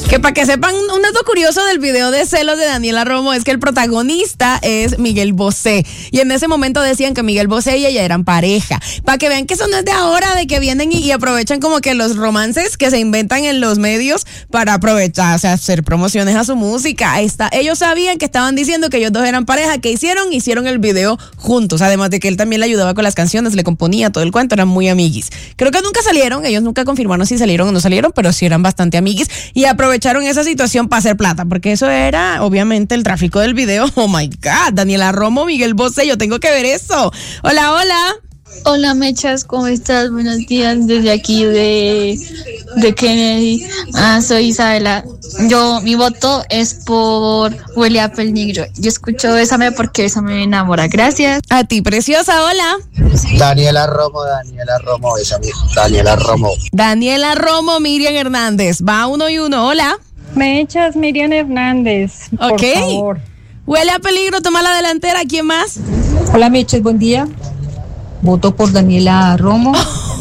Que para que sepan, un dato curioso del video de celos de Daniela Romo es que el protagonista es Miguel Bosé. Y en ese momento decían que Miguel Bosé y ella eran pareja. Para que vean que eso no es de ahora, de que vienen y aprovechan como que los romances que se inventan en los medios para aprovechar, o sea, hacer promociones a su música. Ahí está. Ellos sabían que estaban diciendo que ellos dos eran pareja. ¿Qué hicieron? Hicieron el video juntos. Además de que él también le ayudaba con las canciones, le componía todo el cuento, eran muy amiguis. Creo que nunca salieron, ellos nunca confirmaron si salieron o no salieron, pero sí eran bastante amiguis y aprovecharon esa situación para hacer plata, porque eso era obviamente el tráfico del video. Oh my God, Daniela Romo, Miguel Bosé, yo tengo que ver eso. Hola, hola. Hola Mechas, ¿cómo estás? Buenos días desde aquí de Kennedy. Soy Isabela. Mi voto es por Huele a Peligro. Yo escucho Bésame porque eso me enamora. Gracias. A ti, preciosa, hola. Daniela Romo, Bésame. Daniela Romo. Daniela Romo, Miriam Hernández. Va 1-1, hola. Mechas, Miriam Hernández, por favor. Huele a Peligro, toma la delantera. ¿Quién más? Hola Mechas, buen día. Voto por Daniela Romo.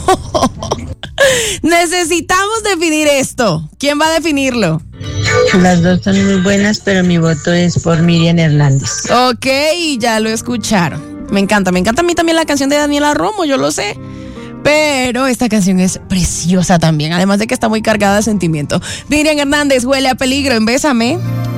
Necesitamos definir esto. ¿Quién va a definirlo? Las dos son muy buenas, pero mi voto es por Miriam Hernández. Ok, ya lo escucharon. Me encanta a mí también la canción de Daniela Romo, yo lo sé. Pero esta canción es preciosa también, además de que está muy cargada de sentimiento. Miriam Hernández, Huele a Peligro en Bésame.